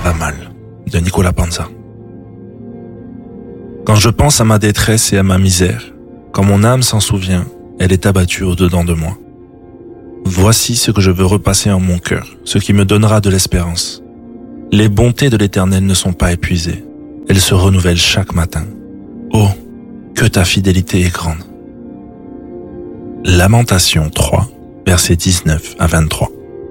va mal, de Nicolas Panza. Quand je pense à ma détresse et à ma misère, quand mon âme s'en souvient, elle est abattue au-dedans de moi. Voici ce que je veux repasser en mon cœur, ce qui me donnera de l'espérance. Les bontés de l'Éternel ne sont pas épuisées, elles se renouvellent chaque matin. Oh, que ta fidélité est grande. Lamentation 3, versets 19 à 23.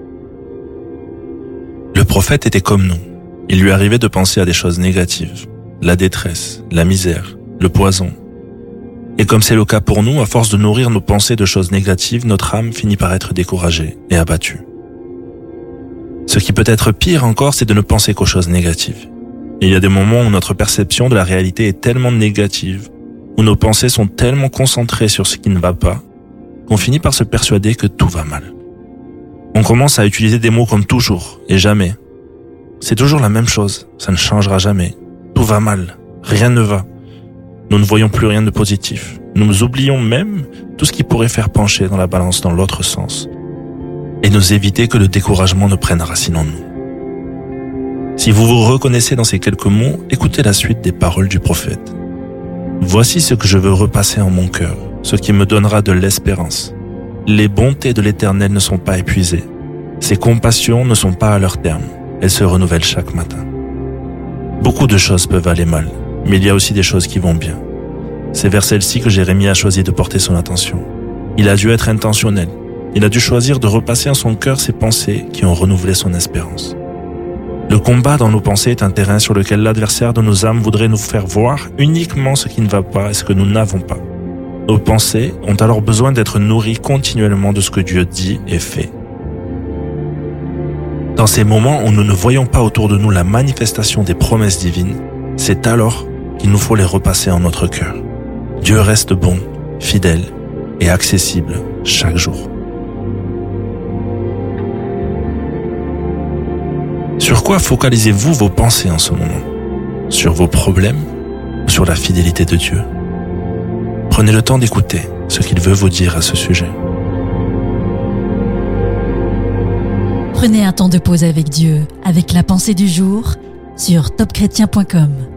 Le prophète était comme nous. Il lui arrivait de penser à des choses négatives, la détresse, la misère, le poison. Et comme c'est le cas pour nous, à force de nourrir nos pensées de choses négatives, notre âme finit par être découragée et abattue. Ce qui peut être pire encore, c'est de ne penser qu'aux choses négatives. Et il y a des moments où notre perception de la réalité est tellement négative, où nos pensées sont tellement concentrées sur ce qui ne va pas, qu'on finit par se persuader que tout va mal. On commence à utiliser des mots comme toujours et jamais. C'est toujours la même chose, ça ne changera jamais. Tout va mal, rien ne va. Nous ne voyons plus rien de positif. Nous oublions même tout ce qui pourrait faire pencher dans la balance dans l'autre sens. Et nous éviter que le découragement ne prenne racine en nous. Si vous vous reconnaissez dans ces quelques mots, écoutez la suite des paroles du prophète. Voici ce que je veux repasser en mon cœur, ce qui me donnera de l'espérance. Les bontés de l'Éternel ne sont pas épuisées. Ses compassions ne sont pas à leur terme. Elles se renouvellent chaque matin. Beaucoup de choses peuvent aller mal, mais il y a aussi des choses qui vont bien. C'est vers celle-ci que Jérémie a choisi de porter son attention. Il a dû être intentionnel. Il a dû choisir de repasser en son cœur ces pensées qui ont renouvelé son espérance. Le combat dans nos pensées est un terrain sur lequel l'adversaire de nos âmes voudrait nous faire voir uniquement ce qui ne va pas et ce que nous n'avons pas. Nos pensées ont alors besoin d'être nourries continuellement de ce que Dieu dit et fait. Dans ces moments où nous ne voyons pas autour de nous la manifestation des promesses divines, c'est alors qu'il nous faut les repasser en notre cœur. Dieu reste bon, fidèle et accessible chaque jour. Sur quoi focalisez-vous vos pensées en ce moment? Sur vos problèmes ou sur la fidélité de Dieu? Prenez le temps d'écouter ce qu'il veut vous dire à ce sujet. Prenez un temps de pause avec Dieu, avec la pensée du jour sur topchrétien.com.